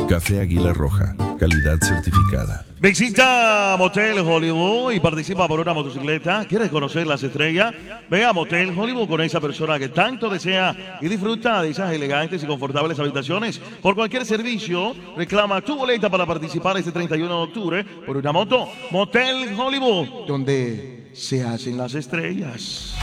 Café Águila Roja, calidad certificada. Visita Motel Hollywood y participa por una motocicleta. ¿Quieres conocer las estrellas? Ve a Motel Hollywood con esa persona que tanto desea y disfruta de esas elegantes y confortables habitaciones. Por cualquier servicio, reclama tu boleta para participar este 31 de octubre por una moto. Motel Hollywood, donde se hacen las estrellas.